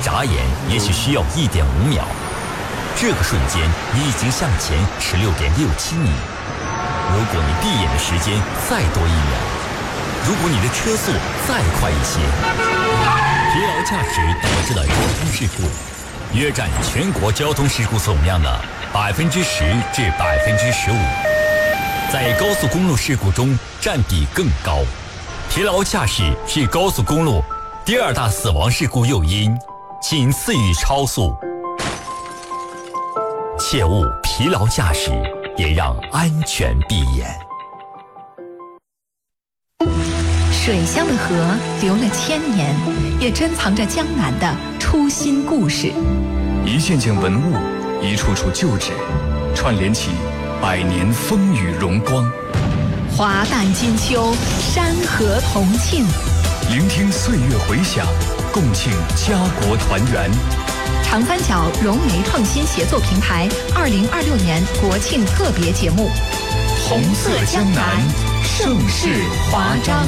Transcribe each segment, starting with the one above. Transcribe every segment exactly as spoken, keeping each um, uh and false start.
眨眼也许需要一点五秒。这个瞬间，你已经向前十六点六七米。如果你闭眼的时间再多一秒，如果你的车速再快一些，疲劳驾驶导致的交通事故约占全国交通事故总量的百分之十至百分之十五，在高速公路事故中占比更高。疲劳驾驶是高速公路第二大死亡事故诱因，仅次于超速。切勿疲劳驾驶，也让安全闭眼。 水乡的河流了千年，也珍藏着江南的初心故事。 一件件文物，一处处旧址，串联起百年风雨荣光。 华诞金秋，山河同庆。 聆听岁月回响，共庆家国团圆。 长三角融媒创新协作平台二零二六年国庆特别节目《红色江南，盛世华章》。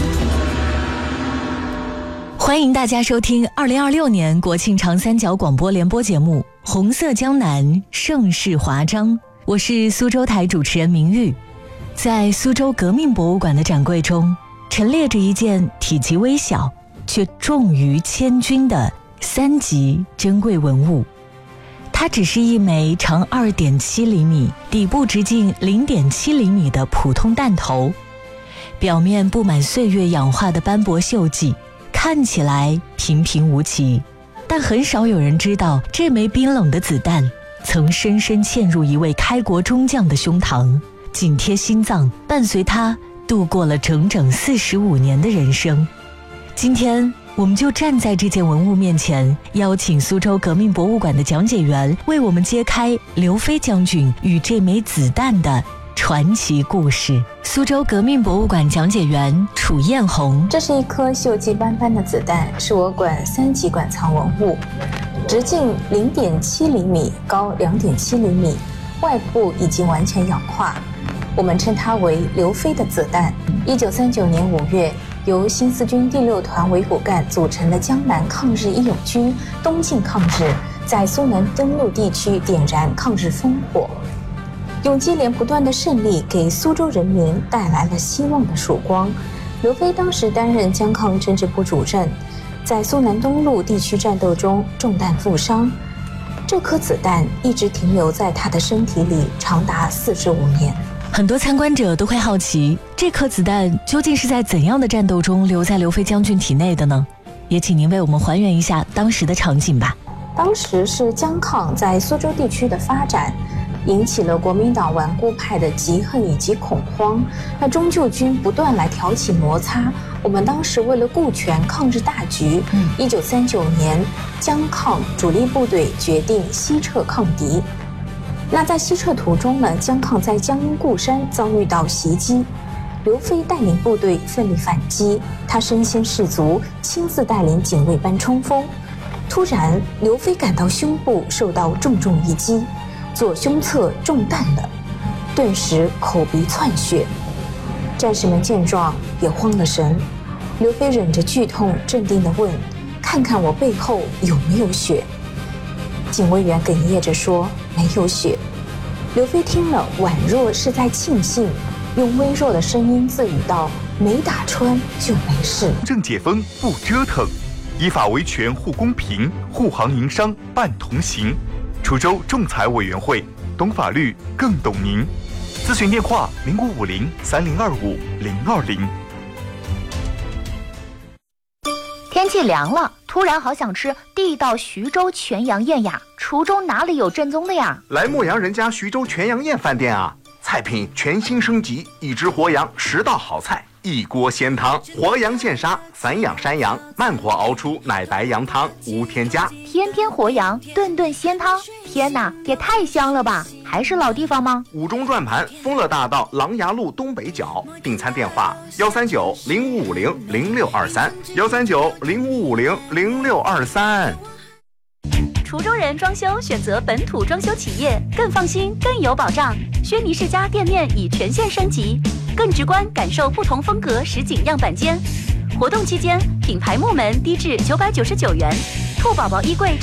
欢迎大家收听二零二六年国庆长三角广播联播节目《红色江南，盛世华章》。我是苏州台主持人明玉。在苏州革命博物馆的展柜中，陈列着一件体积微小却重于千钧的三级珍贵文物。它只是一枚长 二点七厘米、底部直径 零点七厘米的普通弹头，表面布满岁月氧化的斑驳锈迹，看起来平平无奇，但很少有人知道，这枚冰冷的子弹曾深深嵌入一位开国中将的胸膛，紧贴心脏，伴随他度过了整整四十五年的人生。今天我们就站在这件文物面前，邀请苏州革命博物馆的讲解员为我们揭开刘飞将军与这枚子弹的传奇故事。苏州革命博物馆讲解员楚艳红： 这是一颗锈迹斑斑的子弹，是我馆三级馆藏文物，直径 零点七厘米，高 两点七厘米，外部已经完全氧化，我们称它为刘飞的子弹。一九三九年五月，由新四军第六团为骨干组成的江南抗日义勇军东进抗日，在苏南登陆地区点燃抗日烽火。永基连不断的胜利给苏州人民带来了希望的曙光。刘飞当时担任江抗政治部主任，在苏南东路地区战斗中中弹负伤，这颗子弹一直停留在他的身体里长达四至五年。 很多参观者都会好奇，这颗子弹究竟是在怎样的战斗中留在刘飞将军体内的呢？也请您为我们还原一下当时的场景吧。 当时是江抗在苏州地区的发展，引起了国民党顽固派的嫉恨以及恐慌，那中救军不断来挑起摩擦。我们当时为了顾全抗日大局，一九三九年江抗主力部队决定西撤抗敌。那在西撤途中呢，江抗在江阴固山遭遇到袭击，刘飞带领部队奋力反击，他身先士卒，亲自带领警卫班冲锋。突然，刘飞感到胸部受到重重一击，左胸侧中弹了，顿时口鼻窜血。战士们见状也慌了神，刘飞忍着剧痛，镇定地问：“看看我背后有没有血？”警卫员哽咽着说：“没有血。”刘飞听了，宛若是在庆幸，用微弱的声音自语道：“没打穿就没事。” 正解封不折腾，依法维权护公平，护航营商办同行。滁州仲裁委员会，懂法律更懂您。咨询电话：零五五零三零二五零二零。 天气凉了，突然好想吃地道徐州全羊宴呀！滁州哪里有正宗的呀？ 来牧羊人家徐州全羊宴饭店啊！菜品全新升级，一只活羊，十道好菜，一锅鲜汤，活羊现杀，散养山羊，慢火熬出奶白羊汤，无添加。 天天活羊，顿顿鲜汤，天哪，也太香了吧！还是老地方吗？ 五中转盘，丰乐大道琅琊路东北角。订餐电话：幺三九零五五零零六二三，幺三九零五五零零六二三。 滁州人装修选择本土装修企业，更放心，更有保障。轩尼诗家店面已全线升级，更直观感受不同风格实景样板间。活动期间，品牌木门低至九百九十九元，兔宝宝衣柜